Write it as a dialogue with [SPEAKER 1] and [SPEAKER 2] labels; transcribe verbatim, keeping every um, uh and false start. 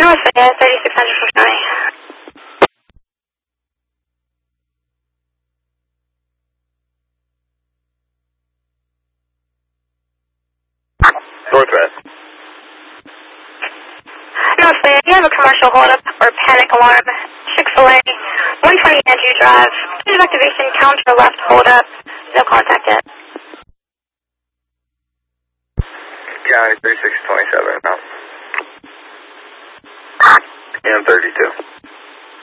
[SPEAKER 1] North Fayette, thirty-six hundred from County.
[SPEAKER 2] Northwest.
[SPEAKER 1] North Fayette, you have a commercial holdup or panic alarm. Chick-fil-A, one twenty Andrew Drive. Change of activation, counter left holdup. No contact yet.
[SPEAKER 2] County thirty-six twenty-seven. No. M thirty-two.